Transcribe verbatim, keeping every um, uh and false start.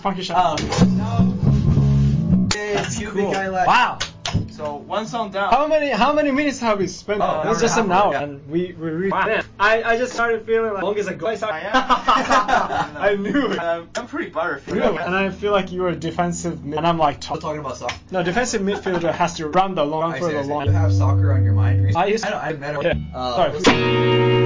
funky shot. Um, That's Cubic cool. Guy left. Wow. So one song down. How many how many minutes have we spent? Oh, It's hour just and an a half, hour, yeah. and we we reached. Wow. Man, I I just started feeling like long as a go. I I knew it. Um, I'm pretty butterfree. Really? And I feel like you're a defensive mid, and I'm like top. We're talking about soccer. No, defensive midfielder has to run the long I for see, the I see. long. You have soccer on your mind. I used I to. know, I met him. Yeah. Uh, Sorry.